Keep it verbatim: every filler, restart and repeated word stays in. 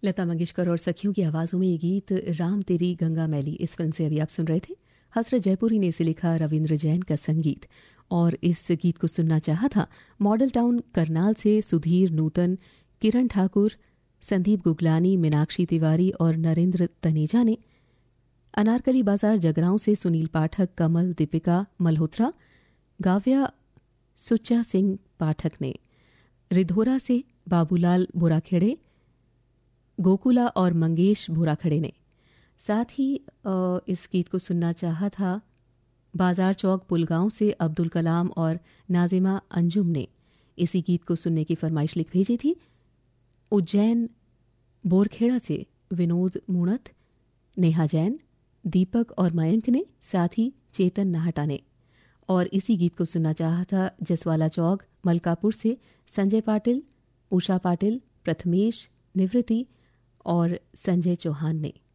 लता मंगेशकर और सखियों की आवाज़ों में ये गीत राम तेरी गंगा मैली इस फिल्म से अभी आप सुन रहे थे। हसरत जयपुरी ने इसे लिखा, रविंद्र जैन का संगीत। और इस गीत को सुनना चाहा था मॉडल टाउन करनाल से सुधीर नूतन, किरण ठाकुर, संदीप गुगलानी, मीनाक्षी तिवारी और नरेंद्र तनेजा ने। अनारकली बाजार जगरांव से सुनील पाठक, कमल, दीपिका मल्होत्रा, गाव्या सुच्चा सिंह पाठक ने। रिधोरा से बाबूलाल बुराखेड़े, गोकुला और मंगेश बुराखड़े ने। साथ ही इस गीत को सुनना चाहा था बाजार चौक पुलगांव से अब्दुल कलाम और नाजिमा अंजुम ने। इसी गीत को सुनने की फरमाइश लिख भेजी थी उज्जैन बोरखेड़ा से विनोद मूणत, नेहा जैन, दीपक और मयंक ने, साथ ही चेतन नाहटा ने। और इसी गीत को सुनना चाहा था जसवाला चौक मलकापुर से संजय पाटिल, उषा पाटिल, प्रथमेश, निवृत्ति और संजय चौहान ने।